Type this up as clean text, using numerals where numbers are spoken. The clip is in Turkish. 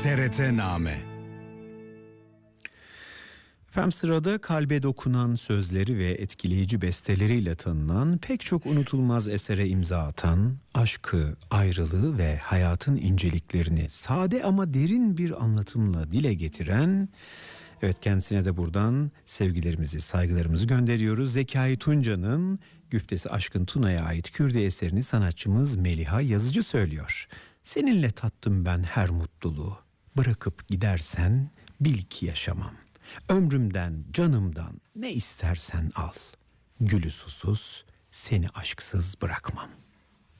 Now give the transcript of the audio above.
TRT-Name. Efendim sırada kalbe dokunan sözleri ve etkileyici besteleriyle tanınan, pek çok unutulmaz esere imza atan, aşkı, ayrılığı ve hayatın inceliklerini sade ama derin bir anlatımla dile getiren, evet kendisine de buradan sevgilerimizi, saygılarımızı gönderiyoruz. Zekai Tunca'nın Güftesi Aşkın Tuna'ya ait Kürdi eserini sanatçımız Meliha Yazıcı söylüyor. Seninle tattım ben her mutluluğu, bırakıp gidersen bil ki yaşamam. Ömrümden, canımdan ne istersen al. Gülü susuz, seni aşksız bırakmam.